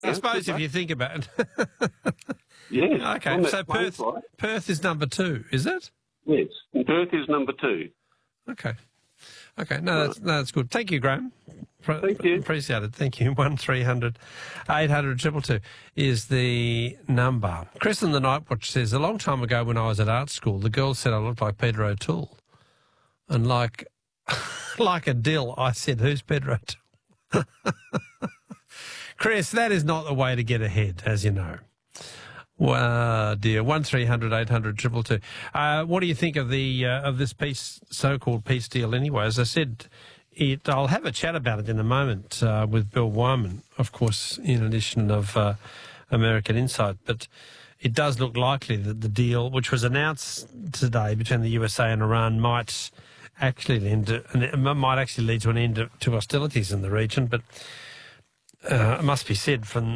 I suppose if you think about it. Yes. Okay, so Perth is number 2, is it? Yes. And Perth is number 2. Okay. No, that's good. Thank you, Graham. Thank you. Appreciate it. Thank you. 1300 800 222 is the number. Chris in the Night Watch says, a long time ago when I was at art school, the girls said I looked like Peter O'Toole. And like a dill, I said, who's Peter O'Toole? Chris, that is not the way to get ahead, as you know. Well, dear, 1300 800 222. What do you think of the of this so-called peace deal anyway? As I said, I'll have a chat about it in a moment with Bill Wyman, of course, in addition of American Insight. But it does look likely that the deal, which was announced today between the USA and Iran, might actually lead to an end to hostilities in the region. But it must be said, from